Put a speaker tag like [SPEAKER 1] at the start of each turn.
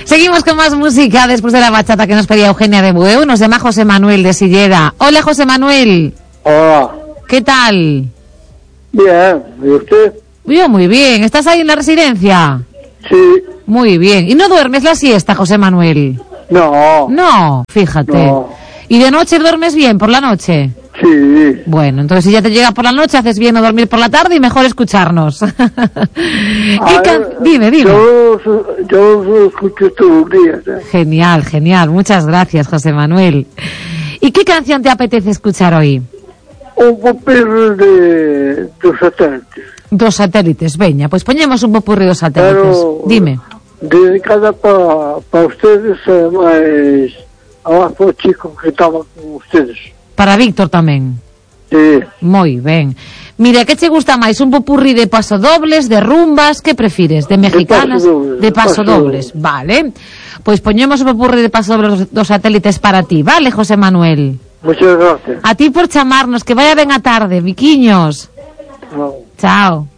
[SPEAKER 1] Seguimos con más música después de la bachata que nos pedía Eugenia de Bueu. Nos llama José Manuel de Silleda. Hola, José Manuel.
[SPEAKER 2] Hola.
[SPEAKER 1] ¿Qué tal?
[SPEAKER 2] Bien, ¿y usted?
[SPEAKER 1] Yo muy bien. ¿Estás ahí en la residencia?
[SPEAKER 2] Sí.
[SPEAKER 1] Muy bien. ¿Y no duermes la siesta, José Manuel?
[SPEAKER 2] No.
[SPEAKER 1] No, fíjate.
[SPEAKER 2] No.
[SPEAKER 1] ¿Y de noche duermes bien por la noche?
[SPEAKER 2] Sí.
[SPEAKER 1] Bueno, entonces si ya te llega por la noche, haces bien no dormir por la tarde y mejor escucharnos. Dime.
[SPEAKER 2] Yo escucho todos los días.
[SPEAKER 1] Genial, genial. Muchas gracias, José Manuel. ¿Y qué canción te apetece escuchar hoy?
[SPEAKER 2] Un popurrí de dos satélites.
[SPEAKER 1] Dos satélites, veña, pues poñemos un popurrí dos satélites.
[SPEAKER 2] Pero,
[SPEAKER 1] dime.
[SPEAKER 2] Dedicada para ustedes, más para los chicos que estaban con ustedes.
[SPEAKER 1] Para Víctor tamén.
[SPEAKER 2] Sí.
[SPEAKER 1] Moi ben. Mira, que che gusta máis? Un popurrí de pasodobles, de rumbas, que prefires? De mexicanas? De pasodobles. Vale. Pois poñemos un popurrí de pasodobles dos satélites para ti, vale, José Manuel?
[SPEAKER 2] Muchas gracias.
[SPEAKER 1] A ti por chamarnos, que vaya ben a tarde, Viquiños.
[SPEAKER 2] No.
[SPEAKER 1] Chao.